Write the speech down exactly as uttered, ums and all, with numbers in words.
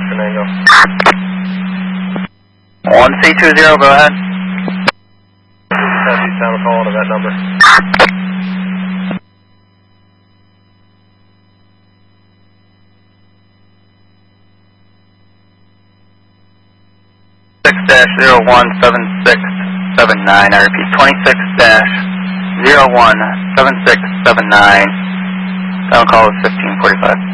Fernando. one C two zero, go ahead. Have you sound a call to that number? six dash zero one seven six seven nine, I repeat, twenty-six dash zero one seven six seven nine. Sound call is fifteen forty-five.